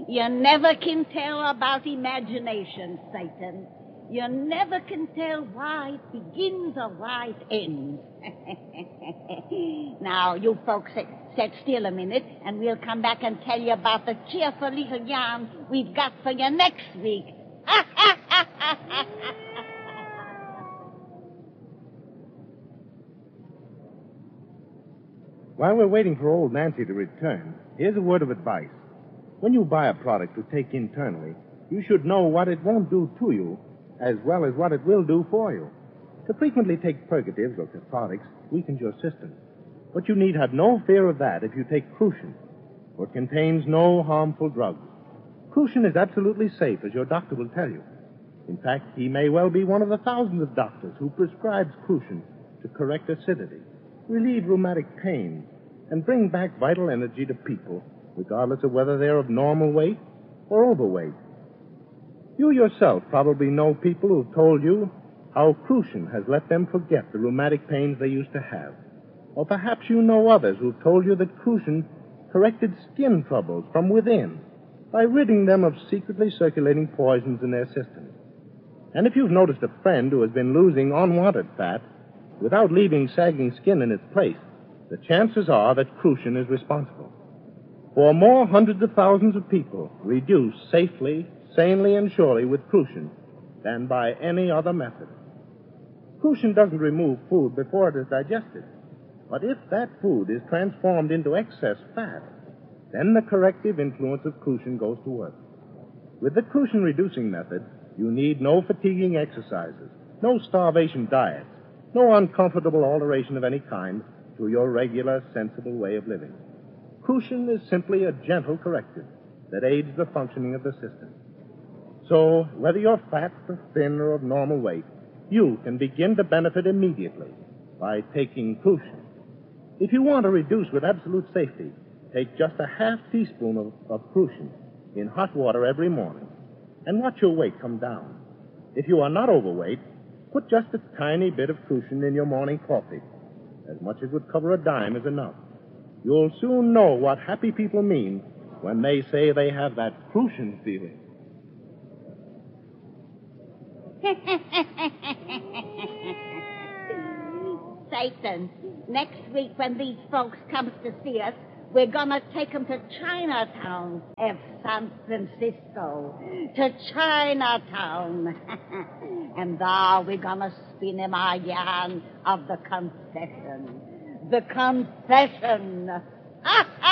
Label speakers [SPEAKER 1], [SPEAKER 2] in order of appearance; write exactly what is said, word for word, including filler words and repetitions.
[SPEAKER 1] You never can tell about imagination, Satan. You never can tell why it begins or why it ends. Now, you folks, sit, sit still a minute, and we'll come back and tell you about the cheerful little yarn we've got for you next week.
[SPEAKER 2] While we're waiting for old Nancy to return, here's a word of advice. When you buy a product to take internally, you should know what it won't do to you, as well as what it will do for you. To frequently take purgatives or cathartics weakens your system. But you need have no fear of that if you take Crucian, for it contains no harmful drugs. Crucian is absolutely safe, as your doctor will tell you. In fact, he may well be one of the thousands of doctors who prescribes Crucian to correct acidity, relieve rheumatic pain, and bring back vital energy to people, regardless of whether they're of normal weight or overweight. You yourself probably know people who've told you how Crucian has let them forget the rheumatic pains they used to have. Or perhaps you know others who've told you that Crucian corrected skin troubles from within by ridding them of secretly circulating poisons in their systems. And if you've noticed a friend who has been losing unwanted fat without leaving sagging skin in its place, the chances are that Crucian is responsible. For more hundreds of thousands of people reduce safely, sanely, and surely with Crucian than by any other method. Crucian doesn't remove food before it is digested. But if that food is transformed into excess fat, then the corrective influence of Crucian goes to work. With the Crucian reducing method, you need no fatiguing exercises, no starvation diets, no uncomfortable alteration of any kind to your regular, sensible way of living. Crucian is simply a gentle corrective that aids the functioning of the system. So, whether you're fat or thin or of normal weight, you can begin to benefit immediately by taking Crucian. If you want to reduce with absolute safety, take just a half teaspoon of, of Crucian in hot water every morning and watch your weight come down. If you are not overweight, put just a tiny bit of Crucian in your morning coffee. As much as would cover a dime is enough. You'll soon know what happy people mean when they say they have that Crucian feeling.
[SPEAKER 1] Satan, next week when these folks comes to see us, we're gonna take them to Chinatown, F. San Francisco. To Chinatown. And there we're gonna spin him our yarn of the confession. The confession.